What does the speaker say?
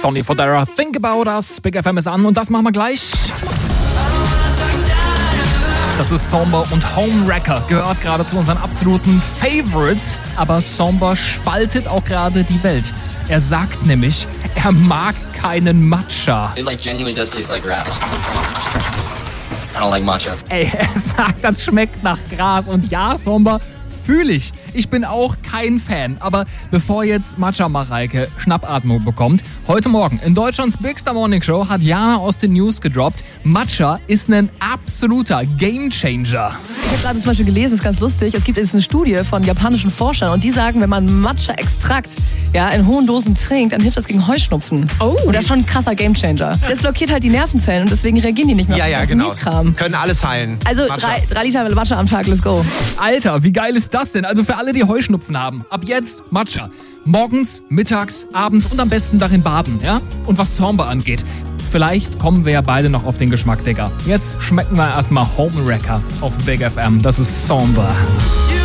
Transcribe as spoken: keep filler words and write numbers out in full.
Sonny Fodera, Think About Us. Big F M ist an und das machen wir gleich. Das ist Somber und Homewrecker, gehört gerade zu unseren absoluten Favorites. Aber Somber spaltet auch gerade die Welt. Er sagt nämlich, er mag keinen Matcha. It like genuinely does taste like grass. I don't like matcha. Ey, er sagt, das schmeckt nach Gras. Und ja, Somber, fühle ich. Ich bin auch kein Fan. Aber bevor jetzt Matcha Mareike Schnappatmung bekommt, heute Morgen in Deutschlands Big Star Morning Show hat Jana aus den News gedroppt, Matcha ist ein absoluter Gamechanger. Ich habe gerade zum Beispiel gelesen, ist ganz lustig, es gibt jetzt eine Studie von japanischen Forschern und die sagen, wenn man Matcha-Extrakt ja, in hohen Dosen trinkt, dann hilft das gegen Heuschnupfen. Oh. Und das ist schon ein krasser Gamechanger. Das blockiert halt die Nervenzellen und deswegen reagieren die nicht mehr ja, auf ja, den genau. Mietkram. Können alles heilen. Also drei, drei Liter Matcha am Tag, let's go. Alter, wie geil ist das denn? Also für alle, die Heuschnupfen haben, ab jetzt Matcha. Morgens, mittags, abends und am besten darin baden, ja? Und was Somber angeht, vielleicht kommen wir ja beide noch auf den Geschmack, Digga. Jetzt schmecken wir erstmal Homewrecker auf Big F M. Das ist Somber.